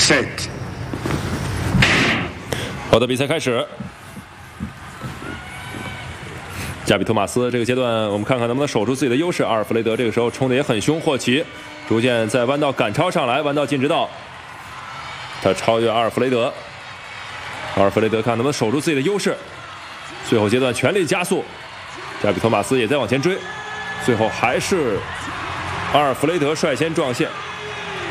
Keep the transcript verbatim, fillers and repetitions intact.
Set。 好的，比赛开始。加比托马斯这个阶段，我们看看能不能守住自己的优势。阿尔弗雷德这个时候冲的也很凶，霍奇逐渐在弯道赶超上来，弯道进直道，他超越阿尔弗雷德。阿尔弗雷德看能不能守住自己的优势。最后阶段全力加速，加比托马斯也在往前追，最后还是阿尔弗雷德率先撞线。